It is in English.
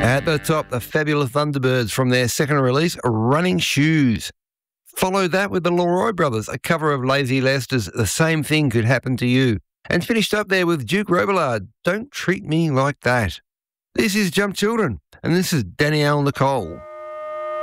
At the top, the fabulous Thunderbirds from their second release, Running Shoes. Followed that with the Leroy Brothers, a cover of Lazy Lester's The Same Thing Could Happen to You. And finished up there with Duke Robillard, Don't Treat Me Like That. This is Jump Children, and this is Danielle Nicole.